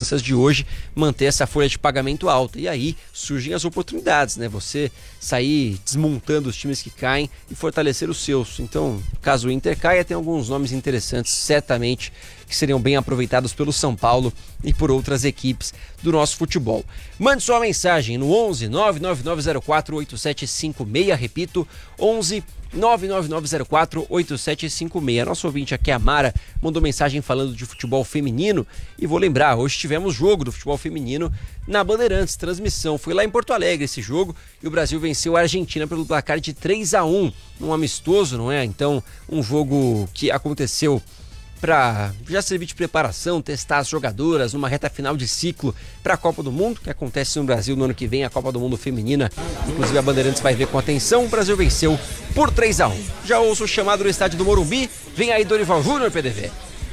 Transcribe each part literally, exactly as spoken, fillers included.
circunstâncias de hoje, manter essa folha de pagamento alta. E aí surgem as oportunidades, né? Você sair desmontando os times que caem e fortalecer os seus. Então, caso o Inter caia, tem alguns nomes interessantes, certamente, que seriam bem aproveitados pelo São Paulo e por outras equipes do nosso futebol. Mande sua mensagem no onze nove nove nove zero quatro oito sete cinco seis, repito, onze nove nove nove zero quatro oito sete cinco seis. Nosso ouvinte aqui, a Mara, mandou mensagem falando de futebol feminino e vou lembrar, hoje tivemos jogo do futebol feminino na Bandeirantes, transmissão, foi lá em Porto Alegre esse jogo e o Brasil venceu a Argentina pelo placar de três a um, num amistoso, não é? Então, um jogo que aconteceu para já servir de preparação, testar as jogadoras numa reta final de ciclo para a Copa do Mundo, que acontece no Brasil no ano que vem, a Copa do Mundo feminina. Inclusive a Bandeirantes vai ver com atenção. O Brasil venceu por três a um. Já ouço o chamado do estádio do Morumbi. Vem aí Dorival Júnior, P D V.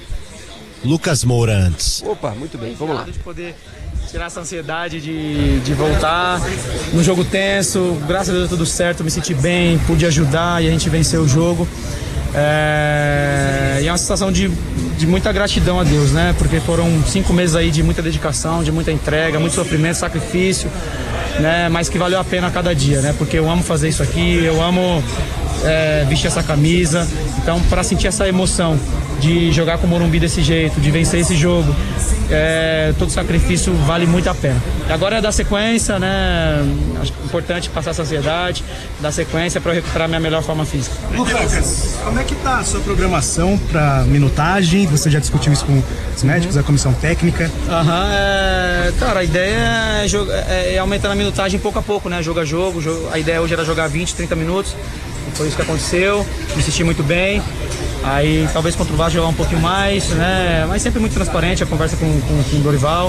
Lucas Moura antes. Opa, muito bem, vamos lá. De poder tirar essa ansiedade de, de voltar no jogo tenso. Graças a Deus deu tudo certo, me senti bem, pude ajudar e a gente venceu o jogo. É, e é uma sensação de, de muita gratidão a Deus, né? Porque foram cinco meses aí de muita dedicação, de muita entrega, muito sofrimento, sacrifício, né? Mas que valeu a pena a cada dia, né? Porque eu amo fazer isso aqui, eu amo é, vestir essa camisa. Então, para sentir essa emoção de jogar com o Morumbi desse jeito, de vencer esse jogo, é, todo sacrifício vale muito a pena. E agora é dar sequência, né? Acho importante passar essa ansiedade, dar sequência para recuperar a minha melhor forma física. Lucas, como é que tá a sua programação para minutagem? Você já discutiu isso com os médicos, uhum. a comissão técnica? Aham, é, cara, a ideia é, jogar, é aumentar a minutagem pouco a pouco, né? Jogo a jogo, jogo. A ideia hoje era jogar vinte, trinta minutos. Foi isso que aconteceu, me senti muito bem. Aí talvez contra o Vasco jogar um pouquinho mais, né? Mas sempre muito transparente a conversa com, com, com o Dorival.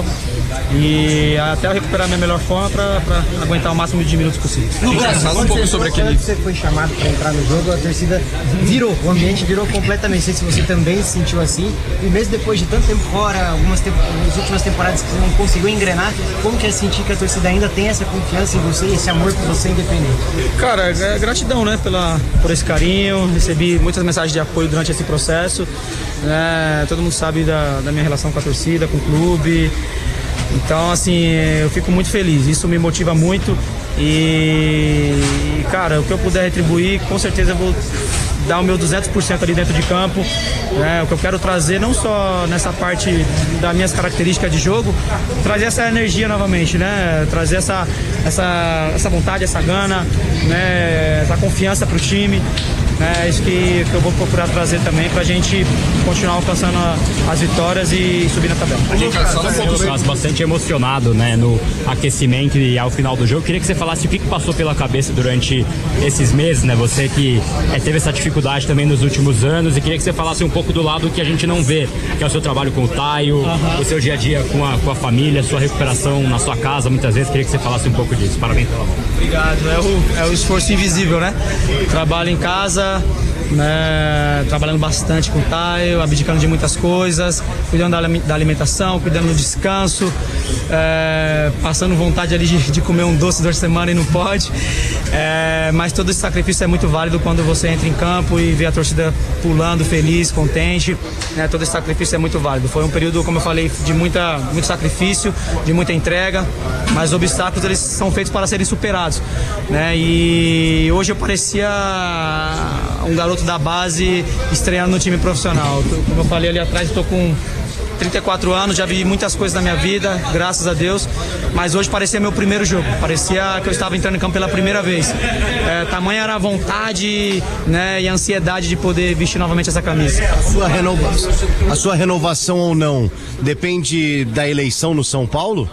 E até eu recuperar a minha melhor forma para aguentar o máximo de minutos possível. Lucas, fala um pouco sobre aquele. Quando você foi chamado para entrar no jogo, a torcida virou, o ambiente virou completamente. Não sei se você também se sentiu assim. E mesmo depois de tanto tempo fora, algumas te... nas últimas temporadas que você não conseguiu engrenar, como que é sentir que a torcida ainda tem essa confiança em você e esse amor por você independente? Cara, é gratidão, né? Pela, por esse carinho. Recebi muitas mensagens de apoio durante esse processo, né? Todo mundo sabe da, da minha relação com a torcida, com o clube, então assim, eu fico muito feliz, isso me motiva muito e, cara, o que eu puder retribuir, com certeza eu vou dar o meu duzentos por cento ali dentro de campo, né? O que eu quero trazer, não só nessa parte das minhas características de jogo, trazer essa energia novamente, né? Trazer essa, essa, essa vontade, essa gana, né? Essa confiança para o time. É isso que, que eu vou procurar trazer também pra gente continuar alcançando a, as vitórias e subir na tabela. A gente só um pouco faz bastante emocionado, né, no aquecimento e ao final do jogo. Queria que você falasse o que passou pela cabeça durante esses meses, né? Você que é, teve essa dificuldade também nos últimos anos, e queria que você falasse um pouco do lado que a gente não vê, que é o seu trabalho com o Taio, uhum. o seu dia a dia com a, com a família, sua recuperação na sua casa, muitas vezes. Queria que você falasse um pouco disso. Parabéns pela mão. Obrigado. É o, é o esforço invisível, né? Trabalho em casa, né, trabalhando bastante com o Taio, abdicando de muitas coisas, cuidando da, da alimentação, cuidando do descanso, é, passando vontade ali de, de comer um doce durante a semana e não pode, é, mas todo esse sacrifício é muito válido quando você entra em campo e vê a torcida pulando, feliz, contente, né, todo esse sacrifício é muito válido. Foi um período, como eu falei, de muita, muito sacrifício, de muita entrega, mas os obstáculos eles são feitos para serem superados, né, e hoje eu parecia um garoto da base estreando no time profissional. Como eu falei ali atrás, estou com trinta e quatro anos, já vi muitas coisas na minha vida, graças a Deus, mas hoje parecia meu primeiro jogo, parecia que eu estava entrando em campo pela primeira vez. É, tamanha era a vontade, né, e a ansiedade de poder vestir novamente essa camisa. A sua, renova... a sua renovação ou não depende da eleição no São Paulo?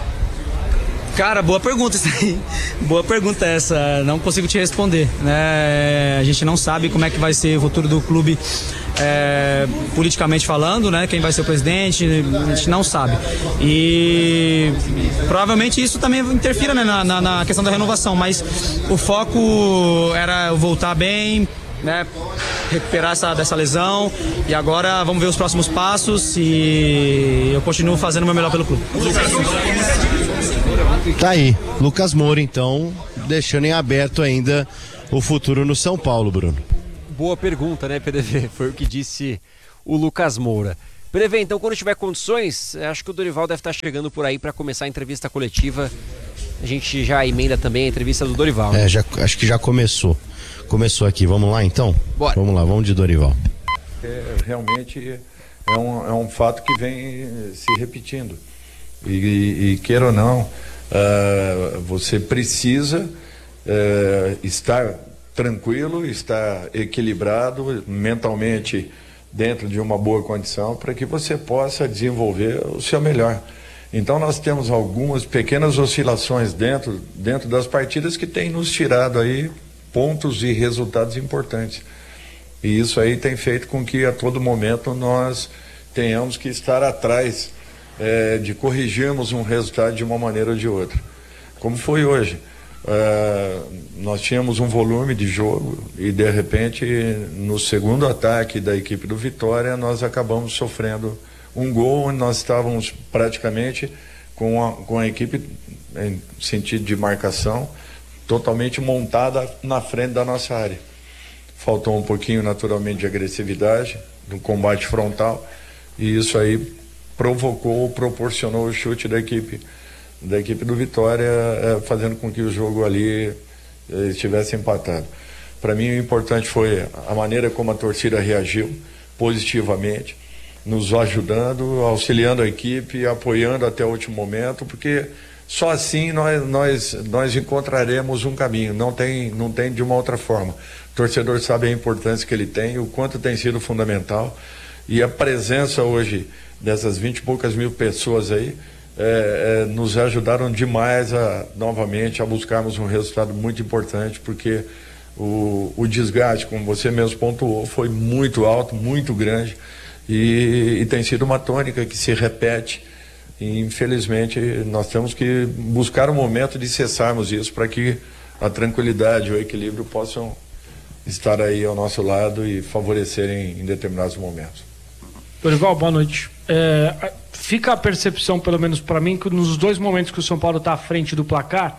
Cara, boa pergunta isso aí. Boa pergunta essa, não consigo te responder, né? A gente não sabe como é que vai ser o futuro do clube, é, politicamente falando, né? Quem vai ser o presidente, a gente não sabe. E provavelmente isso também interfira, né, na, na, na questão da renovação, mas o foco era eu voltar bem, né, recuperar essa, dessa lesão, e agora vamos ver os próximos passos e eu continuo fazendo o meu melhor pelo clube. Tá aí, Lucas Moura, então, deixando em aberto ainda o futuro no São Paulo, Bruno. Boa pergunta, né, P D V? Foi o que disse o Lucas Moura. Prevê, então, quando tiver condições, acho que o Dorival deve estar chegando por aí para começar a entrevista coletiva. A gente já emenda também a entrevista do Dorival. É, já, acho que já começou. Começou aqui, vamos lá então? Bora. Vamos lá, vamos de Dorival. É, realmente é um, é um fato que vem se repetindo. E, e, e queira ou não, uh, você precisa uh, estar tranquilo, estar equilibrado mentalmente dentro de uma boa condição para que você possa desenvolver o seu melhor. Então nós temos algumas pequenas oscilações dentro, dentro das partidas que têm nos tirado aí pontos e resultados importantes. E isso aí tem feito com que a todo momento nós tenhamos que estar atrás é, de corrigirmos um resultado de uma maneira ou de outra. Como foi hoje. Uh, nós tínhamos um volume de jogo e de repente no segundo ataque da equipe do Vitória nós acabamos sofrendo um gol onde nós estávamos praticamente com a, com a equipe em sentido de marcação totalmente montada na frente da nossa área. Faltou um pouquinho naturalmente de agressividade no combate frontal e isso aí provocou, proporcionou o chute da equipe da equipe do Vitória, é, fazendo com que o jogo ali é, estivesse empatado. Para mim o importante foi a maneira como a torcida reagiu positivamente, nos ajudando, auxiliando a equipe, apoiando até o último momento, porque só assim nós, nós, nós encontraremos um caminho, não tem, não tem de uma outra forma. O torcedor sabe a importância que ele tem, o quanto tem sido fundamental, e a presença hoje dessas vinte e poucas mil pessoas aí, É, é, nos ajudaram demais a, novamente a buscarmos um resultado muito importante, porque o, o desgaste, como você mesmo pontuou, foi muito alto, muito grande e, e tem sido uma tônica que se repete e infelizmente nós temos que buscar um momento de cessarmos isso para que a tranquilidade e o equilíbrio possam estar aí ao nosso lado e favorecerem em determinados momentos. Dorival, boa noite. É, fica a percepção, pelo menos para mim, que nos dois momentos que o São Paulo está à frente do placar,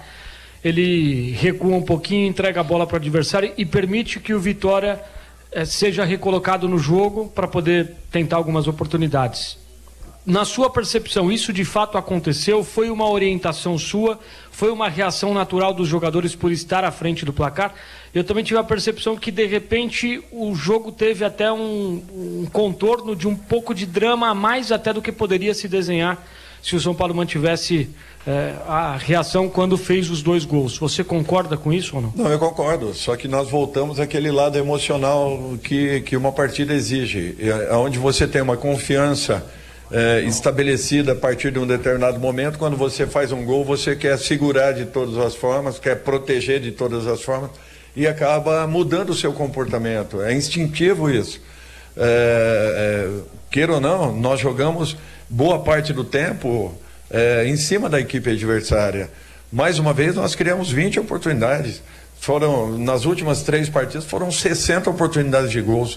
ele recua um pouquinho, entrega a bola para o adversário e permite que o Vitória é, seja recolocado no jogo para poder tentar algumas oportunidades. Na sua percepção, isso de fato aconteceu? Foi uma orientação sua? Foi uma reação natural dos jogadores por estar à frente do placar? Eu também tive a percepção que, de repente, o jogo teve até um, um contorno de um pouco de drama a mais até do que poderia se desenhar se o São Paulo mantivesse é, a reação quando fez os dois gols. Você concorda com isso ou não? Não, eu concordo, só que nós voltamos àquele lado emocional que, que uma partida exige, onde você tem uma confiança É, estabelecida a partir de um determinado momento. Quando você faz um gol, você quer segurar de todas as formas, quer proteger de todas as formas e acaba mudando o seu comportamento. É instintivo isso. É, é, queira ou não, nós jogamos boa parte do tempo é, em cima da equipe adversária. Mais uma vez, nós criamos vinte oportunidades. Foram, nas últimas três partidas, foram sessenta oportunidades de gols.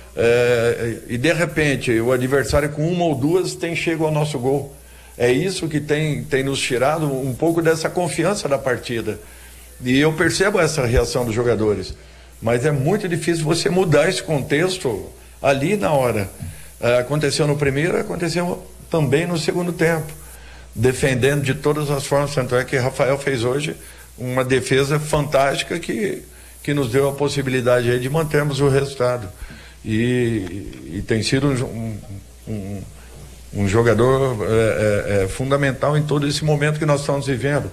É, e de repente o adversário com uma ou duas tem chego ao nosso gol. É isso que tem, tem nos tirado um pouco dessa confiança da partida. E eu percebo essa reação dos jogadores, mas é muito difícil você mudar esse contexto ali na hora. É, aconteceu no primeiro, aconteceu também no segundo tempo, defendendo de todas as formas. Tanto é que Rafael fez hoje uma defesa fantástica que, que nos deu a possibilidade aí de mantermos o resultado. E, e tem sido um, um, um jogador é, é, é, fundamental em todo esse momento que nós estamos vivendo.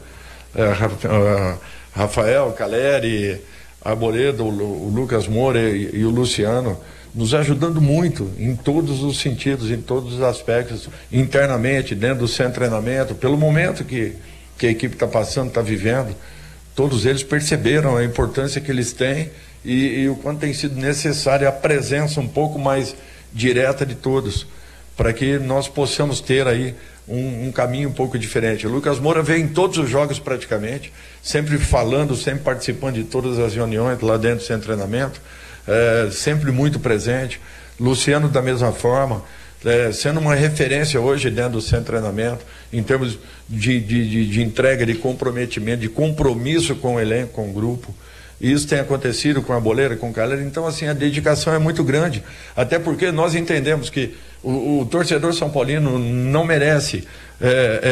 É, Rafael, Caleri, Arboredo, o Lucas Moura e, e o Luciano nos ajudando muito em todos os sentidos, em todos os aspectos, internamente, dentro do centro de treinamento, pelo momento que, que a equipe está passando, está vivendo. Todos eles perceberam a importância que eles têm E, e o quanto tem sido necessária a presença um pouco mais direta de todos, para que nós possamos ter aí um, um caminho um pouco diferente. O Lucas Moura veio em todos os jogos praticamente, sempre falando, sempre participando de todas as reuniões lá dentro do centro de treinamento, é, sempre muito presente. Luciano da mesma forma, é, sendo uma referência hoje dentro do centro de treinamento, em termos de, de, de, de entrega, de comprometimento, de compromisso com o elenco, com o grupo. E isso tem acontecido com a Boleira, com o Calera. Então, assim, a dedicação é muito grande. Até porque nós entendemos que o, o torcedor são paulino não merece... É, é,